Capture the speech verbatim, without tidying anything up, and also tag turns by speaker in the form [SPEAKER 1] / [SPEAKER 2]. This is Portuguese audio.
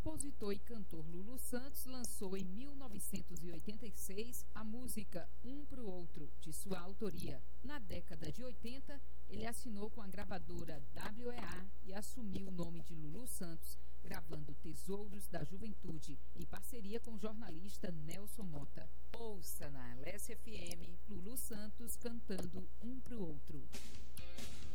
[SPEAKER 1] compositor e cantor Lulu Santos lançou em mil novecentos e oitenta e seis a música Um Pro Outro, de sua autoria. Na década de oitenta, ele assinou com a gravadora W E A e assumiu o nome de Lulu Santos, gravando Tesouros da Juventude, em parceria com o jornalista Nelson Mota. Ouça na Alessia F M, Lulu Santos cantando Um Pro Outro.